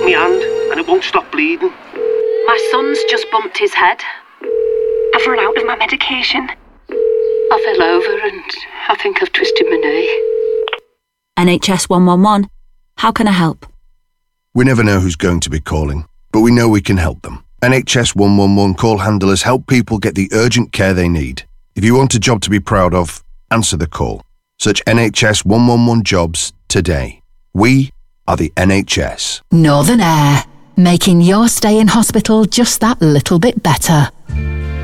my hand and it won't stop bleeding. My son's just bumped his head. I've run out of my medication. I fell over and I think I've twisted my knee. NHS 111. How can I help? We never know who's going to be calling, but we know we can help them. NHS 111 call handlers help people get the urgent care they need. If you want a job to be proud of, answer the call. Search NHS 111 jobs today. We are the NHS. Northern Air, making your stay in hospital just that little bit better.